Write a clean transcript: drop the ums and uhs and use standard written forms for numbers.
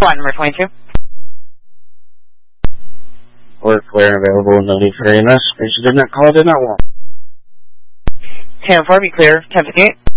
Flight number 22. We're clear and available, no need for EMS. Patient did not call, did not want. 10-4, be clear, 1058.